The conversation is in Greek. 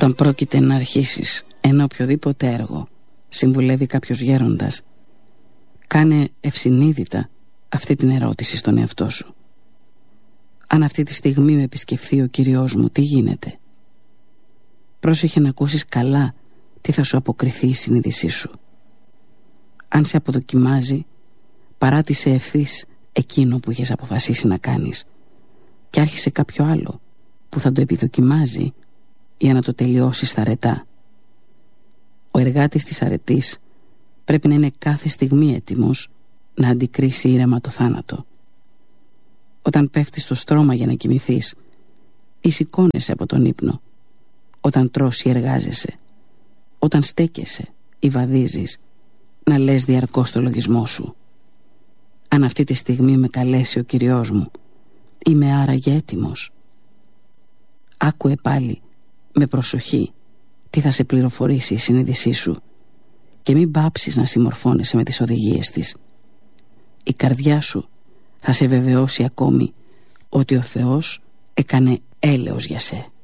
Όταν πρόκειται να αρχίσεις ένα οποιοδήποτε έργο, συμβουλεύει κάποιος γέροντας, κάνε ευσυνείδητα αυτή την ερώτηση στον εαυτό σου. Αν αυτή τη στιγμή με επισκεφθεί ο Κύριος μου, τι γίνεται? Πρόσεχε να ακούσεις καλά τι θα σου αποκριθεί η συνείδησή σου. Αν σε αποδοκιμάζει, παράτησε ευθύς εκείνο που είχες αποφασίσει να κάνεις και άρχισε κάποιο άλλο που θα το επιδοκιμάζει για να το τελειώσεις αρετά. Ο εργάτης της αρετής πρέπει να είναι κάθε στιγμή έτοιμος να αντικρίσει ήρεμα το θάνατο. Όταν πέφτεις στο στρώμα για να κοιμηθείς ή σηκώνεσαι από τον ύπνο, όταν τρως ή εργάζεσαι, όταν στέκεσαι ή βαδίζεις, να λες διαρκώς το λογισμό σου. Αν αυτή τη στιγμή με καλέσει ο Κυριός μου, είμαι άραγε έτοιμος? Άκουε πάλι με προσοχή τι θα σε πληροφορήσει η συνείδησή σου και μην πάψεις να συμμορφώνεσαι με τις οδηγίες της. Η καρδιά σου θα σε βεβαιώσει ακόμη ότι ο Θεός έκανε έλεος για σε.